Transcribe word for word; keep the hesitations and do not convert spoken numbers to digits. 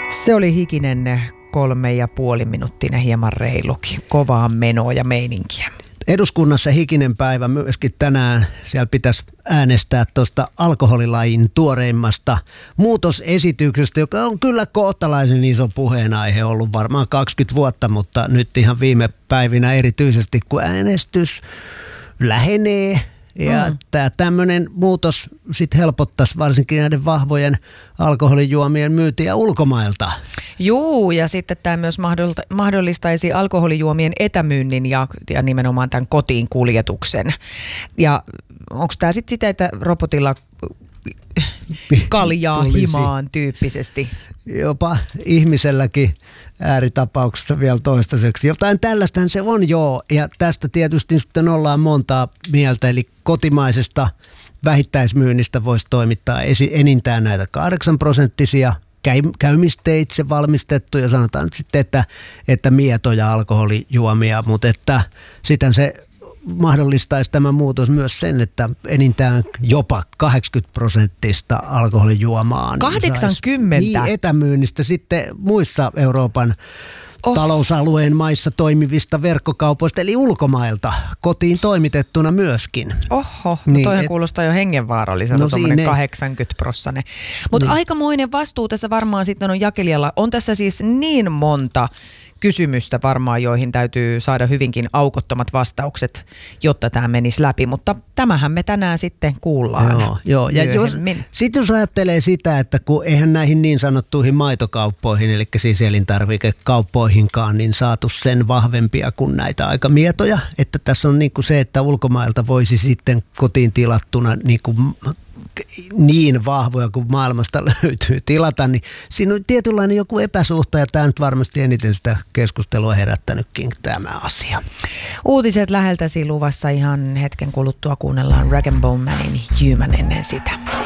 Se oli hikinen kolme ja puoli minuuttinen, hieman reilukin. Kovaa menoa ja meininkiä. Eduskunnassa hikinen päivä myöskin tänään. Siellä pitäisi äänestää tuosta alkoholilain tuoreimmasta muutosesityksestä, joka on kyllä kohtalaisen iso puheenaihe ollut varmaan kaksikymmentä vuotta, mutta nyt ihan viime päivinä erityisesti, kun äänestys lähenee. Ja mm. tämä tämmöinen muutos sitten helpottaisi varsinkin näiden vahvojen alkoholijuomien myyntiä ulkomailta. Juu, ja sitten tämä myös mahdollistaisi alkoholijuomien etämyynnin ja, ja nimenomaan tämän kotiin kuljetuksen. Ja onko tämä sitten sitä, että robotilla kaljaa himaan tyyppisesti? Jopa ihmiselläkin ääritapauksessa vielä toistaiseksi. Jotain tällaistähän se on, joo. Ja tästä tietysti sitten ollaan montaa mieltä. Eli kotimaisesta vähittäismyynnistä voisi toimittaa esi- enintään näitä kahdeksan prosenttisia käymisteitse valmistettu. Ja sanotaan nyt sitten, että, että mietoja alkoholijuomia. Mutta että sitten se mahdollistaisi tämä muutos myös sen, että enintään jopa kahdeksankymmentä prosenttista alkoholijuomaa. kahdeksankymmentä? Niin, etämyynnistä sitten muissa Euroopan oh. talousalueen maissa toimivista verkkokaupoista, eli ulkomailta, kotiin toimitettuna myöskin. Oho, no niin, toihan et, kuulostaa jo hengenvaaralliselta, no tuommoinen kahdeksankymmentä prosenttia. Mutta niin. Aikamoinen vastuu tässä varmaan sitten on jakelijalla. On tässä siis niin monta kysymystä varmaan, joihin täytyy saada hyvinkin aukottomat vastaukset, jotta tämä menisi läpi, mutta tämähän me tänään sitten kuullaan. Joo, joo. Ja jos, sitten jos ajattelee sitä, että kun eihän näihin niin sanottuihin maitokauppoihin, eli siis elintarvikekauppoihinkaan, niin saatu sen vahvempia kuin näitä aika mietoja, että tässä on niin kuin se, että ulkomailta voisi sitten kotiin tilattuna niin kuin niin vahvoja kuin maailmasta löytyy tilata, niin siinä on tietynlainen joku epäsuhta ja tämä nyt varmasti eniten sitä keskustelua herättänytkin tämä asia. Uutiset läheltäsi luvassa ihan hetken kuluttua, kuunnellaan Rag and Bone Manin Human ennen sitä.